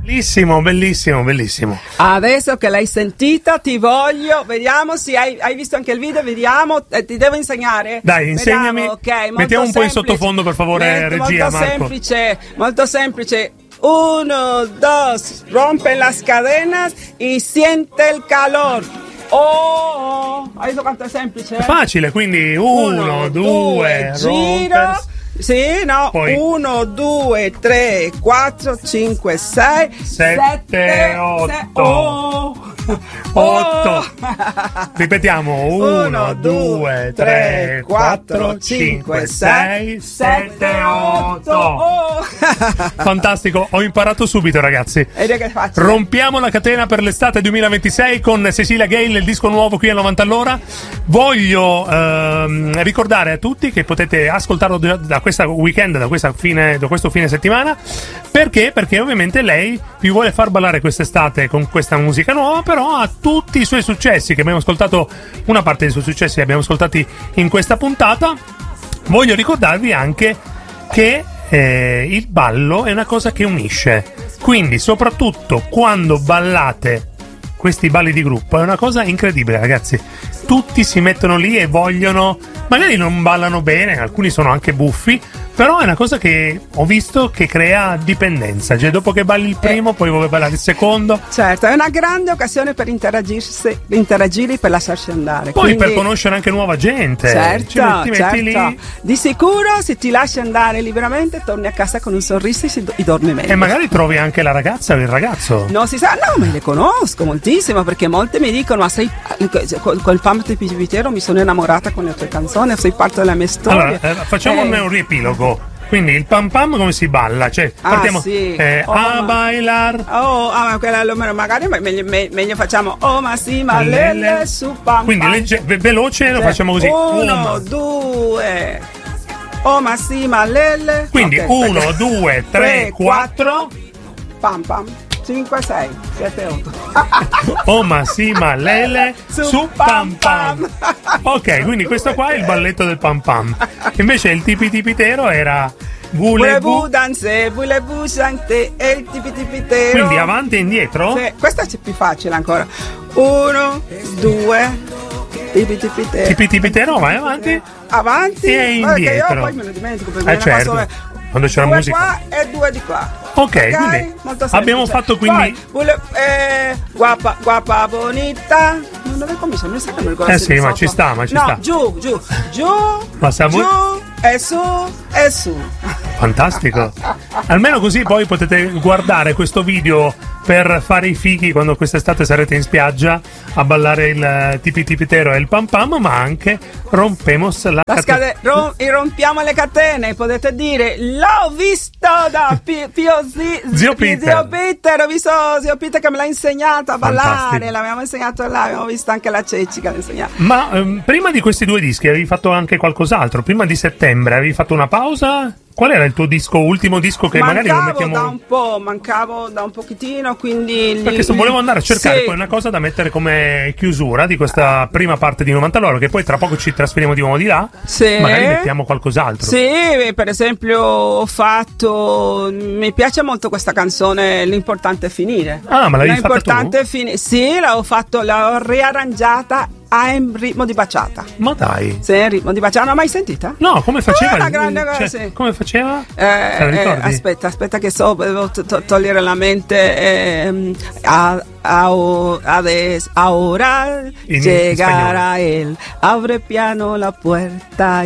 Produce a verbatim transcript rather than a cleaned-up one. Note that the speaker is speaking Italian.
Bellissimo, bellissimo, bellissimo. Adesso che l'hai sentita ti voglio, vediamo se hai, hai visto anche il video, vediamo, eh, ti devo insegnare. Dai, insegnami. Vediamo, okay, mettiamo un po' in semplice. sottofondo per favore, Molto, regia, molto Marco. semplice, molto semplice. Uno, dos, rompe las cadenas y siente el calor. Oh, hai visto quanto è semplice? È facile, quindi uno, Uno, due, due, giro. rompers. Sì, no, Poi. uno, due, tre, quattro, cinque, sei, Sette, otto. oh. otto. Ripetiamo, uno, due, tre, quattro, cinque, sei, sette, otto. Oh. Fantastico, ho imparato subito, ragazzi. Ed è che è facile. Rompiamo la catena per l'estate duemilaventisei con Cecilia Gale, il disco nuovo qui a novanta all'ora. Voglio ehm, ricordare a tutti che potete ascoltarlo da, da questa weekend, da, questa fine, da questo fine settimana. Perché? Perché ovviamente lei vi vuole far ballare quest'estate con questa musica nuova, però ha tutti i suoi successi, che abbiamo ascoltato, una parte dei suoi successi li abbiamo ascoltati in questa puntata. Voglio ricordarvi anche che eh, il ballo è una cosa che unisce, quindi soprattutto quando ballate questi balli di gruppo è una cosa incredibile, ragazzi. Tutti si mettono lì e vogliono, magari non ballano bene, alcuni sono anche buffi, però è una cosa che ho visto che crea dipendenza, cioè dopo che balli il primo eh. poi vuoi ballare il secondo. Certo, è una grande occasione per interagirsi, interagire, per lasciarsi andare. Poi Quindi, per conoscere anche nuova gente. certo, cioè, ti metti certo. lì. Di sicuro se ti lasci andare liberamente torni a casa con un sorriso e, si do- e dormi meglio. E magari trovi anche la ragazza o il ragazzo. Non si sa, no, ma le conosco moltissimo, perché molte mi dicono: ma sei col, col Pam di Pipitero mi sono innamorata con le tue canzoni, sei parte della mia storia. Allora, eh, facciamo eh. un riepilogo. Quindi il pam pam come si balla? Cioè, Ah, partiamo sì. eh, Oh, a ma- bailar. Oh, ah, ma quella magari meglio, meglio, meglio facciamo oh ma sì ma lele su pam Quindi pam. legge- ve- veloce lo Sì. facciamo così. Uno, Uno. due. Oh ma sì ma lele. Quindi Ok, uno, perché- due, tre, quattro. Pam pam. cinque, sei, sette, otto. Oh ma sì ma lele Su su pam pam. Ok, quindi questo qua è il balletto del pam pam. Invece il tipi tipitero era Voulez-vous voulez-vous. danser, voulez-vous chanter e il tipi tipitero. Quindi avanti e indietro. Sì, questa è più facile ancora. Uno, due, tipi tipitero. Tipi tipitero, vai avanti. Avanti E guarda che indietro. io poi me lo dimentico perché Eh, è una certo. cosa- Quando c'è la due musica. qua e due di qua. Ok, quindi Molto semplice. abbiamo fatto quindi. Poi, vole- eh, guapa, guapa bonita. Non dove come sono? Mi sa che non ricordo Eh se sì, di ma sotto. ci sta, ma ci no, sta. giù, giù, giù, Ma siamo- giù e su e su. Fantastico. Almeno così poi potete guardare questo video per fare i fighi quando quest'estate sarete in spiaggia a ballare il tipi tipitero e il pam pam, ma anche rompemos la, La cate- scade- rom- e rompiamo le catene, potete dire l'ho visto da Pi- Pio Zi- Zio Pi- Peter. Zio Peter, ho visto Zio Peter che me l'ha insegnato a ballare, Fantastico. l'abbiamo insegnato là, abbiamo visto anche la Cecci che l'ha insegnato. Ma ehm, prima di questi due dischi avevi fatto anche qualcos'altro? Prima di settembre avevi fatto una pausa? Qual era il tuo disco, ultimo disco che magari lo Mancavo mettiamo? da un po', mancavo da un pochettino, quindi... gli- Perché se volevo andare a cercare Sì. poi una cosa da mettere come chiusura di questa prima parte di novanta all'ora, che poi tra poco ci trasferiamo di nuovo di là, Sì. magari mettiamo qualcos'altro. Sì, per esempio ho fatto, mi piace molto questa canzone, l'importante è finire. Ah, ma l'avevi fatta L'importante tu? è finire, sì, l'ho fatto, l'ho riarrangiata a in ritmo di baciata. Ma dai. Sì, in ritmo di baciata, non l'hai mai sentita? No, come faceva? Ah, una il- grande cosa, cioè, sì. Come faceva? Eh, Te la eh, ricordi? aspetta, aspetta che so, devo to- to- togliere la mente. ehm, a, a, o- ades- ahora In- in llegará él, abre piano la puerta